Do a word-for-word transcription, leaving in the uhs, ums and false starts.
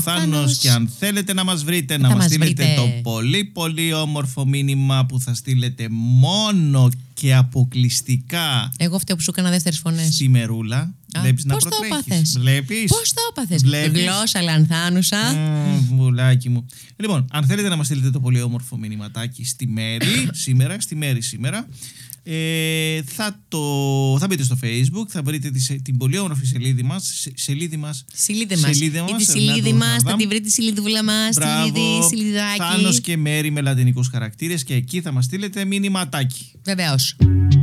Θάνος. Και αν θέλετε να μας βρείτε, να μας στείλετε βρείτε. το πολύ πολύ όμορφο μήνυμα που θα στείλετε μόνο και αποκλειστικά. Εγώ φταίω που σου έκανα δεύτερες φωνές. Στη Μερούλα. Βλέπεις να προτρέχεις. Βλέπεις. Πώς το έπαθες. Γλώσσα λανθάνουσα. Βουλάκι μου. Λοιπόν, αν θέλετε να μας στείλετε το πολύ όμορφο μηνυματάκι στη Μέρη σήμερα, στη Μέρη σήμερα. Ε, θα, το, θα μπείτε στο Facebook, θα βρείτε τη, την πολύ όμορφη σελίδη μας. Σελίδη μας. Σελίδη μας. Σελίδη μας. Ή τη σελίδη μας, θα τη βρείτε τη σελίδουλα μας. Μπράβο. Θάνος και Μέρη με λατινικούς χαρακτήρες και εκεί θα μας στείλετε μηνυματάκι. Βεβαίως.